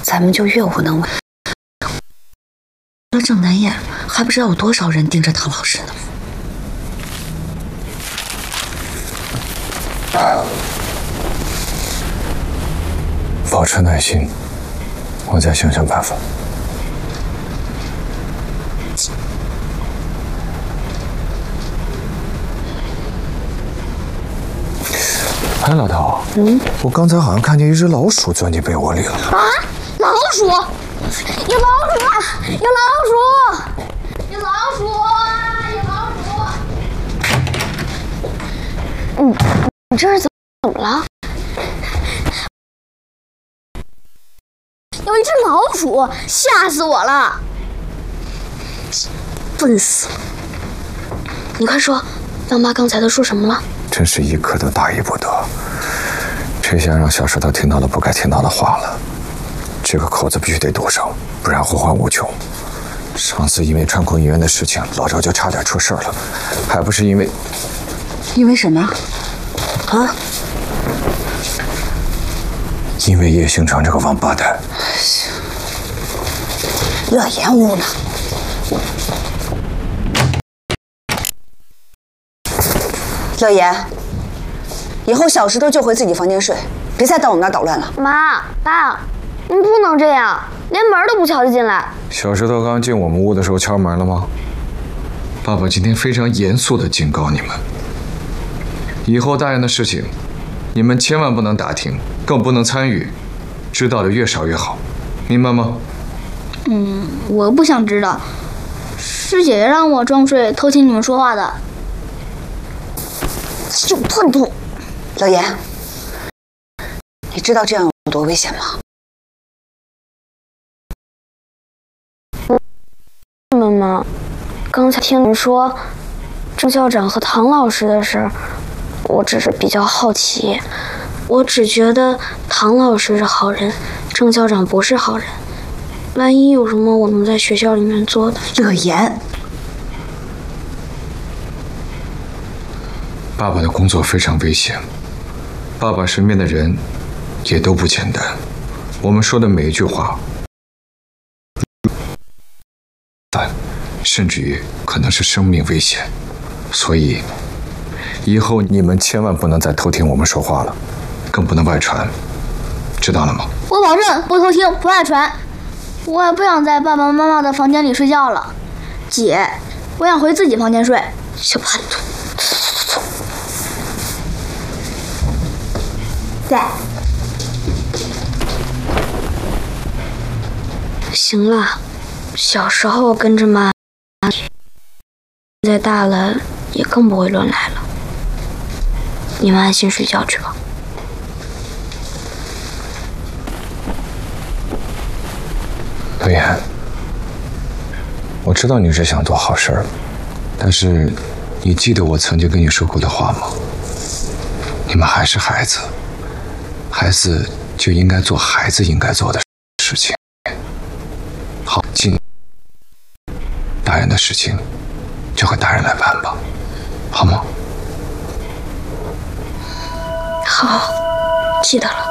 咱们就越无能为。除了郑南燕，还不知道有多少人盯着唐老师呢。 保持耐心，我再想想办法。哎，老陶，我刚才好像看见一只老鼠钻进被窝里了。 啊！老鼠！有老鼠！有老鼠！有老鼠！有老鼠！你这是怎么了？有一只老鼠，吓死我了！笨死了！你快说，央妈刚才都说什么了？ 真是一刻都大意不得，这下让小石头听到了不该听到的话了。这个口子必须得堵上，不然后患无穷。上次因为川空医院的事情，老赵就差点出事了，还不是因为什么？啊？ 因为叶星辰这个王八蛋。 乐言屋呢？乐言，以后小石头就回自己房间睡，别再到我们那儿捣乱了。 妈、爸，您不能这样，连门都不敲就进来。 小石头刚进我们屋的时候敲门了吗？爸爸今天非常严肃地警告你们，以后大人的事情，你们千万不能打听，更不能参与，知道的越少越好，明白吗？ 我不想知道，是姐姐让我装睡偷听你们说话的。 有叛徒！乐言，你知道这样有多危险吗？ 妈妈，刚才听你们说郑校长和唐老师的事，我只是比较好奇。我只觉得唐老师是好人，郑校长不是好人。万一有什么我们在学校里面做的， 乐言， 爸爸的工作非常危险，爸爸身边的人也都不简单。我们说的每一句话，甚至于可能是生命危险，所以以后你们千万不能再偷听我们说话了，更不能外传，知道了吗？ 我保证不偷听，不外传。我也不想在爸爸妈妈的房间里睡觉了，姐，我想回自己房间睡。 小叛徒！ 在。行了，小时候跟着妈，现在大了也更不会乱来了。你们安心睡觉去吧。 乐言，我知道你是想做好事儿，但是你记得我曾经跟你说过的话吗？你们还是孩子，孩子就应该做孩子应该做的事情。好，大人的事情就和大人来办吧，好吗？ 好，记得了。